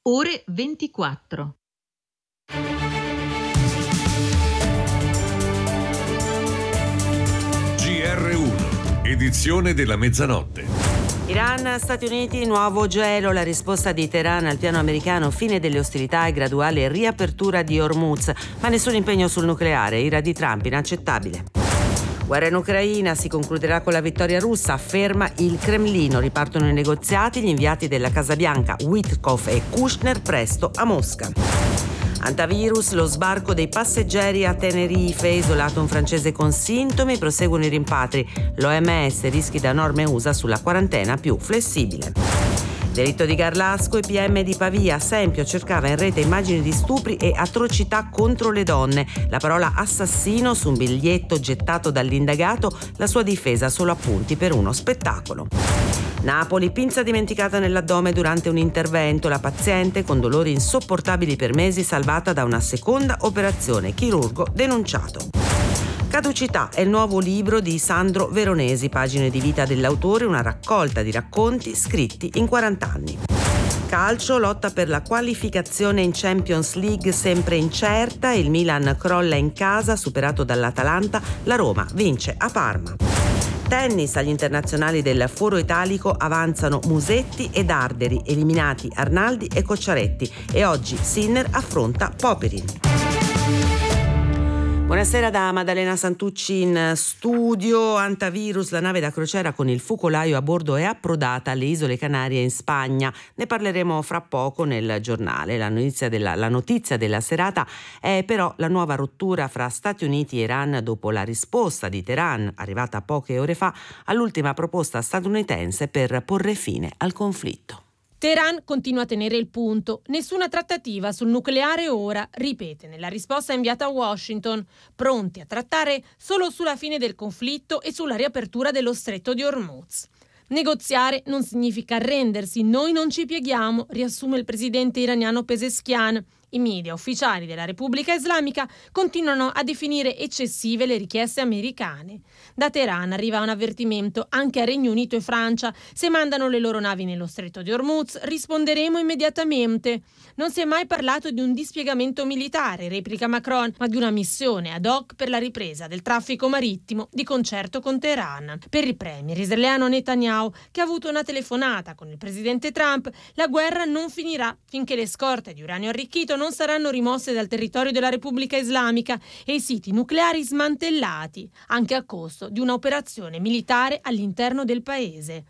ore 24. GR1, edizione della mezzanotte. Iran, Stati Uniti, nuovo gelo, la risposta di Teheran al piano americano, fine delle ostilità e graduale riapertura di Hormuz, ma nessun impegno sul nucleare, ira di Trump inaccettabile. Guerra in Ucraina, si concluderà con la vittoria russa, afferma il Cremlino, ripartono i negoziati, gli inviati della Casa Bianca, Witkoff e Kushner presto a Mosca. Antivirus, lo sbarco dei passeggeri a Tenerife, isolato un francese con sintomi, proseguono i rimpatri. L'OMS, rischi da norme USA sulla quarantena più flessibile. Delitto di Garlasco, e PM di Pavia, Sempio cercava in rete immagini di stupri e atrocità contro le donne. La parola assassino su un biglietto gettato dall'indagato, la sua difesa solo appunti per uno spettacolo. Napoli, pinza dimenticata nell'addome durante un intervento, la paziente con dolori insopportabili per mesi salvata da una seconda operazione, chirurgo denunciato. Caducità è il nuovo libro di Sandro Veronesi, pagine di vita dell'autore, una raccolta di racconti scritti in 40 anni. Calcio, lotta per la qualificazione in Champions League sempre incerta, il Milan crolla in casa, superato dall'Atalanta, la Roma vince a Parma. Tennis, agli internazionali del Foro Italico avanzano Musetti ed Arderi, eliminati Arnaldi e Cocciaretti, e oggi Sinner affronta Popyrin. Buonasera da Maddalena Santucci in studio. Antivirus, la nave da crociera con il focolaio a bordo è approdata alle Isole Canarie in Spagna. Ne parleremo fra poco nel giornale. La notizia della serata è però la nuova rottura fra Stati Uniti e Iran dopo la risposta di Teheran, arrivata poche ore fa, all'ultima proposta statunitense per porre fine al conflitto. Teheran continua a tenere il punto. Nessuna trattativa sul nucleare ora, ripete nella risposta inviata a Washington, pronti a trattare solo sulla fine del conflitto e sulla riapertura dello stretto di Hormuz. Negoziare non significa arrendersi, noi non ci pieghiamo, riassume il presidente iraniano Pezeshkian. I media ufficiali della Repubblica Islamica continuano a definire eccessive le richieste americane. Da Teheran arriva un avvertimento anche a Regno Unito e Francia: se mandano le loro navi nello stretto di Hormuz risponderemo immediatamente. Non si è mai parlato di un dispiegamento militare, replica Macron, ma di una missione ad hoc per la ripresa del traffico marittimo di concerto con Teheran. Per il premier israeliano Netanyahu, che ha avuto una telefonata con il presidente Trump, la guerra non finirà finché le scorte di uranio arricchito non saranno rimosse dal territorio della Repubblica Islamica e i siti nucleari smantellati, anche a costo di un'operazione militare all'interno del paese.